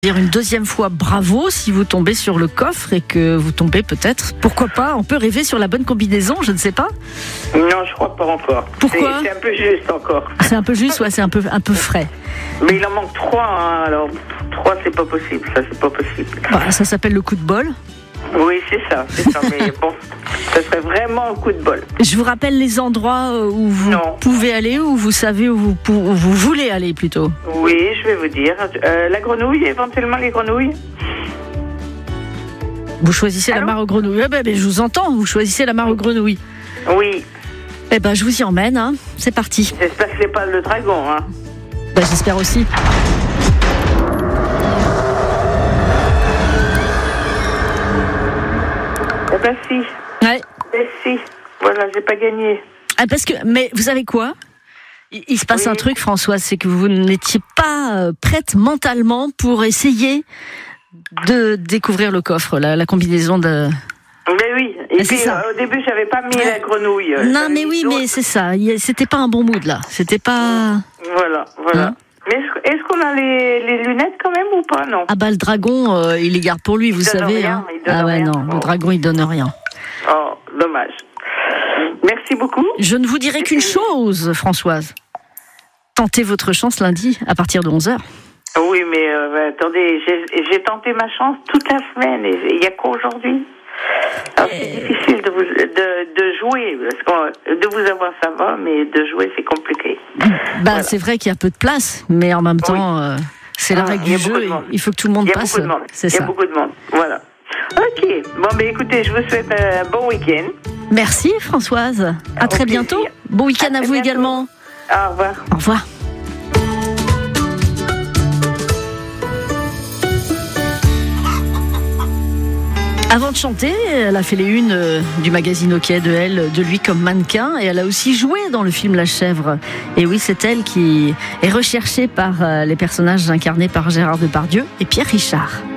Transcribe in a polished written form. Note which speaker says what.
Speaker 1: Dire une deuxième fois bravo si vous tombez sur le coffre et que vous tombez peut-être, pourquoi pas, on peut rêver sur la bonne combinaison, je ne sais pas.
Speaker 2: Non, je crois pas encore.
Speaker 1: Pourquoi ?
Speaker 2: C'est un peu juste encore.
Speaker 1: C'est un peu juste, ouais, c'est un peu frais.
Speaker 2: Mais il en manque 3, hein, alors 3 c'est pas possible, ça c'est pas possible.
Speaker 1: Bah, ça s'appelle le coup de bol.
Speaker 2: Oui, c'est ça, mais bon, ça serait vraiment un coup de bol.
Speaker 1: Je vous rappelle les endroits où vous pouvez aller, où vous savez où vous voulez aller plutôt.
Speaker 2: Oui, je vais vous dire. La grenouille, éventuellement les grenouilles.
Speaker 1: Vous choisissez la mare aux grenouilles. Je vous entends, vous choisissez la mare aux grenouilles.
Speaker 2: Oui.
Speaker 1: Eh ben, je vous y emmène, hein. C'est parti.
Speaker 2: J'espère que c'est pas le dragon, hein.
Speaker 1: J'espère aussi.
Speaker 2: Eh ben si.
Speaker 1: Ouais.
Speaker 2: Eh si. Voilà, j'ai pas gagné.
Speaker 1: Mais vous savez quoi ? Il se passe un truc, Françoise, c'est que vous n'étiez pas prête mentalement pour essayer de découvrir le coffre, la combinaison de...
Speaker 2: Mais oui, et puis au début j'avais pas mis la grenouille.
Speaker 1: Non mais oui, mais c'est ça, c'était pas un bon mood là, c'était pas...
Speaker 2: Voilà. Hein? Mais est-ce qu'on a les lunettes quand même ou pas, non ?
Speaker 1: Ah bah le dragon, il les garde pour lui, vous savez.
Speaker 2: Rien,
Speaker 1: hein. Ouais, non, le dragon il donne rien.
Speaker 2: Oh, dommage. Merci beaucoup.
Speaker 1: Je ne vous dirai qu'une chose, Françoise. Tentez votre chance lundi à partir de 11h.
Speaker 2: Oui, mais attendez, j'ai tenté ma chance toute la semaine et il n'y a qu'aujourd'hui. Alors c'est difficile de jouer, parce que de vous avoir ça va, mais de jouer c'est compliqué.
Speaker 1: Voilà. C'est vrai qu'il y a peu de place, mais en même temps, c'est la règle du jeu, il faut que tout le monde passe.
Speaker 2: Il y a beaucoup de monde, voilà. Ok, bon écoutez, je vous souhaite un bon week-end.
Speaker 1: Merci Françoise, à très bientôt. Bon week-end à vous également.
Speaker 2: Au revoir.
Speaker 1: Au revoir. Avant de chanter, elle a fait les unes du magazine OK de Elle, de lui comme mannequin, et elle a aussi joué dans le film La Chèvre. Et oui, c'est elle qui est recherchée par les personnages incarnés par Gérard Depardieu et Pierre Richard.